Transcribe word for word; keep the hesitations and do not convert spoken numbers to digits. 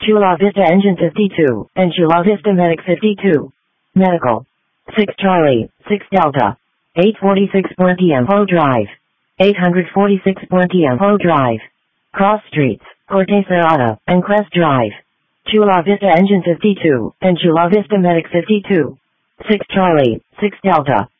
Chula Vista Engine fifty-two, and Chula Vista Medic fifty-two. Medical. six Charlie, six Delta. eight forty-six Tiempo Drive. eight forty-six Tiempo Drive. Cross Streets, Cortesarada, and Crest Drive. Chula Vista Engine fifty-two, and Chula Vista Medic fifty-two. six Charlie, six Delta.